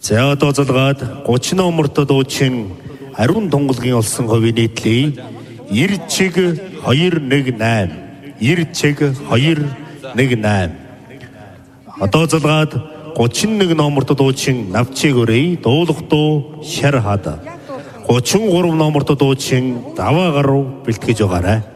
За одоо залгаад 30 номертой дуучин Ариун Тунгалгийн олсон хувийн нийтлээ 90 чиг 218. 90 чиг 218. Одоо залгаад 31 номертой дуучин Навчиг өрөө дуулах дуу шар хаад. 33 номертой дуучин Даваа гаруй бэлтгэж байгаарай.